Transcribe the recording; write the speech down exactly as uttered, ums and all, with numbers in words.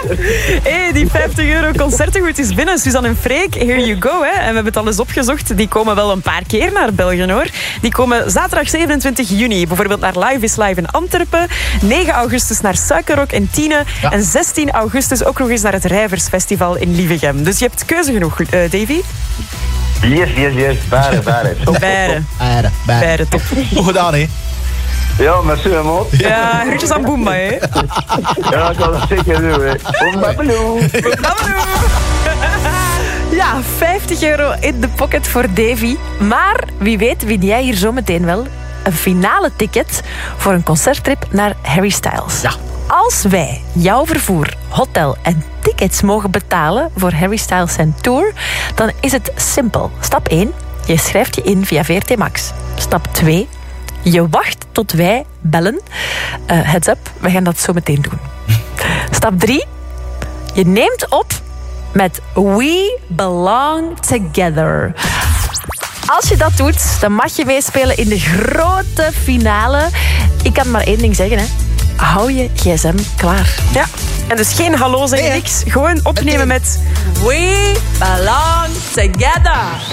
Hey, die vijftig euro concertengoed is binnen. Suzanne en Freek, here you go. Hè. En we hebben het al eens opgezocht. Die komen wel een paar keer naar België, hoor. Die komen zaterdag zevenentwintig juni. Bijvoorbeeld naar Live is Live in Antwerpen. negen augustus naar Suikerrock in Tiene. Ja. En zestien augustus ook nog eens naar het Rijversfestival in Lievegem. Dus je hebt keuze genoeg, uh, Davy. Yes, yes, yes. Baren, baren. Baren. Baren, Baren, top. Goed gedaan, hè? Ja, merci, man. Ja, groetjes aan Boomba, hè. Ja, dat kan ik zeker doen, hè. Boomba, beloe. Ja, vijftig euro in de pocket voor Davy. Maar wie weet win jij hier zometeen wel een finale ticket voor een concerttrip naar Harry Styles. Ja. Als wij jouw vervoer, hotel en tickets mogen betalen voor Harry Styles zijn tour, dan is het simpel. Stap één, je schrijft je in via V R T Max. Stap twee, je wacht tot wij bellen. Uh, heads up, we gaan dat zo meteen doen. Stap drie, je neemt op met We Belong Together. Als je dat doet, dan mag je meespelen in de grote finale. Ik kan maar één ding zeggen, hè. Hou je gsm klaar. Ja, en dus geen hallo zeggen, niks. Gewoon opnemen met We Belong Together.